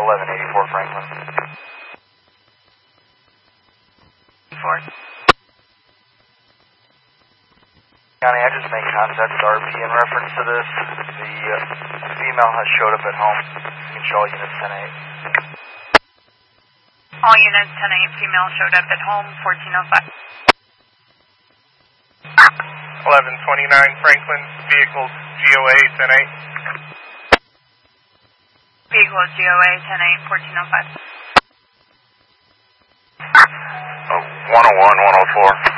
1184 Franklin. 4. County, I just made contact with RP in reference to this. The female has showed up at home. You can show all units 10-8. All units 10-8, female showed up at home, 1405. 1129 Franklin, vehicle GOA 10-8. Vehicle GOA 10-8, 1405. 101, 104.